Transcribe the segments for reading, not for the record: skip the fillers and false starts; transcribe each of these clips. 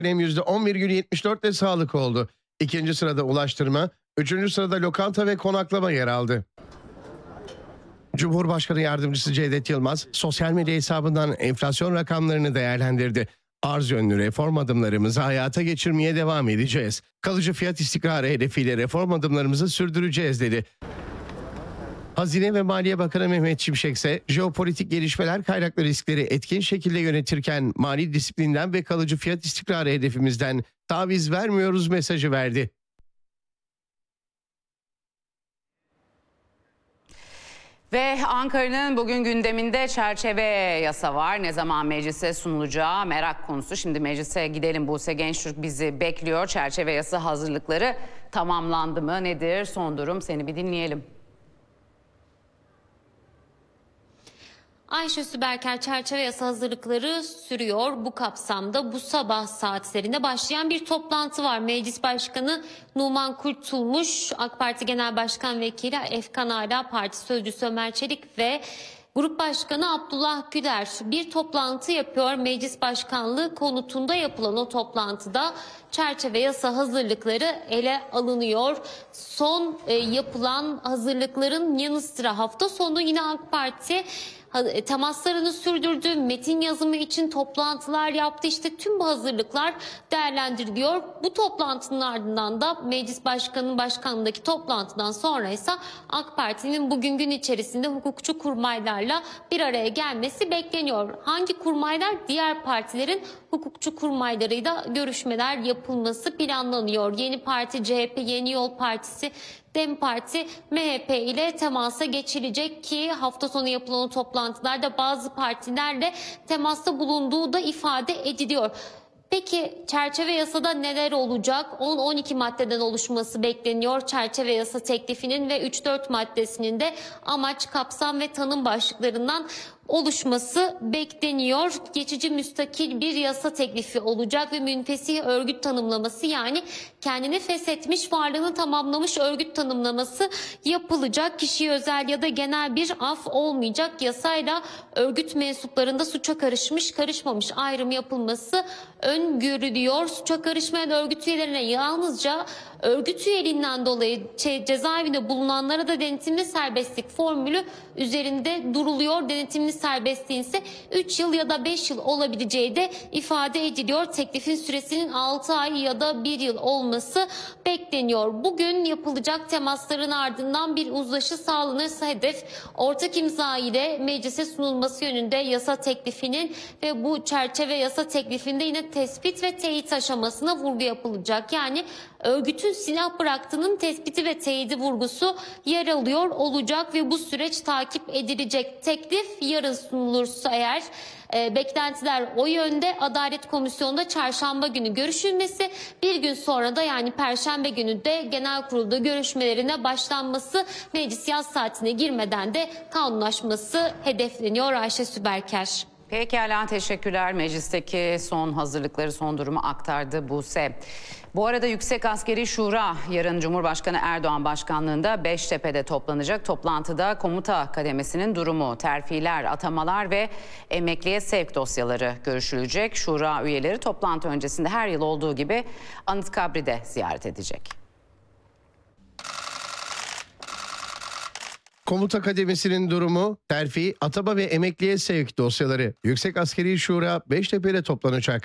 hem %10,74 de sağlık oldu. İkinci sırada ulaştırma, üçüncü sırada lokanta ve konaklama yer aldı. Cumhurbaşkanı Yardımcısı Cevdet Yılmaz, sosyal medya hesabından enflasyon rakamlarını değerlendirdi. Arz yönlü reform adımlarımızı hayata geçirmeye devam edeceğiz. Kalıcı fiyat istikrarı hedefiyle reform adımlarımızı sürdüreceğiz dedi. Hazine ve Maliye Bakanı Mehmet Şimşek ise jeopolitik gelişmeler kaynaklı riskleri etkin şekilde yönetirken mali disiplinden ve kalıcı fiyat istikrarı hedefimizden taviz vermiyoruz mesajı verdi. Ve Ankara'nın bugün gündeminde çerçeve yasa var. Ne zaman meclise sunulacağı merak konusu. Şimdi meclise gidelim. Buse Gençtürk bizi bekliyor. Çerçeve yasa hazırlıkları tamamlandı mı? Nedir son durum? Seni bir dinleyelim. Ayşe Süberker, çerçeve yasa hazırlıkları sürüyor. Bu kapsamda bu sabah saatlerinde başlayan bir toplantı var. Meclis Başkanı Numan Kurtulmuş, AK Parti Genel Başkan Vekili Efkan Ala, Parti Sözcüsü Ömer Çelik ve Grup Başkanı Abdullah Güler bir toplantı yapıyor. Meclis Başkanlığı konutunda yapılan o toplantıda çerçeve yasa hazırlıkları ele alınıyor. Son yapılan hazırlıkların yanı sıra hafta sonu yine AK Parti temaslarını sürdürdü. Metin yazımı için toplantılar yaptı. İşte tüm bu hazırlıklar değerlendiriliyor. Bu toplantının ardından da Meclis Başkanı'nın başkanlığındaki toplantıdan sonra ise AK Parti'nin bugün gün içerisinde hukukçu kurmaylarla bir araya gelmesi bekleniyor. Hangi kurmaylar? Diğer partilerin hukukçu kurmaylarıyla görüşmeler yapılması planlanıyor. Yeni Parti, CHP, Yeni Yol Partisi, DEM Parti, MHP ile temasa geçilecek ki hafta sonu yapılan o toplantılarda bazı partilerle temasta bulunduğu da ifade ediliyor. Peki çerçeve yasada neler olacak? 10-12 maddeden oluşması bekleniyor. Çerçeve yasa teklifinin ve 3-4 maddesinin de amaç, kapsam ve tanım başlıklarından oluşması bekleniyor. Geçici müstakil bir yasa teklifi olacak ve münfesih örgüt tanımlaması, yani kendini feshetmiş, varlığını tamamlamış örgüt tanımlaması yapılacak. Kişiye özel ya da genel bir af olmayacak. Yasayla örgüt mensuplarında suça karışmış, karışmamış ayrım yapılması öngörülüyor. Suça karışmayan örgüt üyelerine yalnızca örgüt üyeliğinden dolayı cezaevinde bulunanlara da denetimli serbestlik formülü üzerinde duruluyor. Denetimli serbestliğin ise 3 yıl ya da 5 yıl olabileceği de ifade ediliyor. Teklifin süresinin 6 ay ya da 1 yıl olması bekleniyor. Bugün yapılacak temasların ardından bir uzlaşı sağlanırsa hedef ortak imza ile meclise sunulması yönünde yasa teklifinin ve bu çerçeve yasa teklifinde yine tespit ve teyit aşamasına vurgu yapılacak. Yani örgütün silah bıraktığının tespiti ve teyidi vurgusu yer alıyor olacak ve bu süreç takip edilecek. Teklif yarın sunulursa eğer beklentiler o yönde. Adalet Komisyonu'nda çarşamba günü görüşülmesi, bir gün sonra da yani perşembe günü de genel kurulda görüşmelerine başlanması, meclis yaz saatine girmeden de kanunlaşması hedefleniyor. Ayşe Süberker. Pekala, teşekkürler. Meclisteki son hazırlıkları, son durumu aktardı Buse. Bu arada Yüksek Askeri Şura yarın Cumhurbaşkanı Erdoğan başkanlığında Beştepe'de toplanacak. Toplantıda komuta kademesinin durumu, terfiler, atamalar ve emekliye sevk dosyaları görüşülecek. Şura üyeleri toplantı öncesinde her yıl olduğu gibi Anıtkabir'i de ziyaret edecek. Komuta kademesinin durumu, terfi, atama ve emekliye sevk dosyaları. Yüksek Askeri Şura Beştepe'de toplanacak.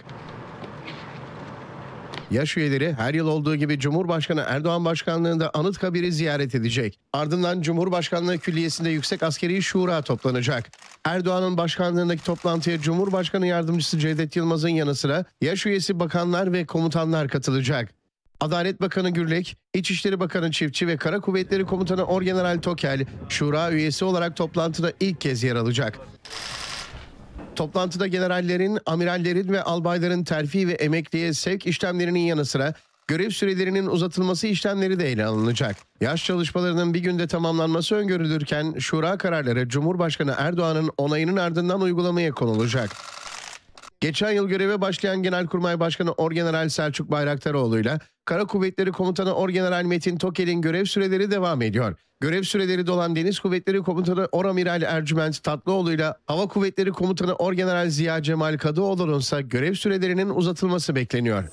Yaş üyeleri her yıl olduğu gibi Cumhurbaşkanı Erdoğan başkanlığında Anıtkabir'i ziyaret edecek. Ardından Cumhurbaşkanlığı Külliyesi'nde Yüksek Askeri Şura toplanacak. Erdoğan'ın başkanlığındaki toplantıya Cumhurbaşkanı Yardımcısı Cevdet Yılmaz'ın yanı sıra yaş üyesi bakanlar ve komutanlar katılacak. Adalet Bakanı Gürlek, İçişleri Bakanı Çiftçi ve Kara Kuvvetleri Komutanı Orgeneral Tokel, Şura üyesi olarak toplantıda ilk kez yer alacak. Toplantıda generallerin, amirallerin ve albayların terfi ve emekliye sevk işlemlerinin yanı sıra görev sürelerinin uzatılması işlemleri de ele alınacak. Yaş çalışmalarının bir günde tamamlanması öngörülürken şura kararları Cumhurbaşkanı Erdoğan'ın onayının ardından uygulamaya konulacak. Geçen yıl göreve başlayan Genelkurmay Başkanı Orgeneral Selçuk Bayraktaroğlu'yla Kara Kuvvetleri Komutanı Orgeneral Metin Tokel'in görev süreleri devam ediyor. Görev süreleri dolan Deniz Kuvvetleri Komutanı Oramiral Ercüment Tatlıoğlu'yla Hava Kuvvetleri Komutanı Orgeneral Ziya Cemal Kadıoğlu'nun ise görev sürelerinin uzatılması bekleniyor.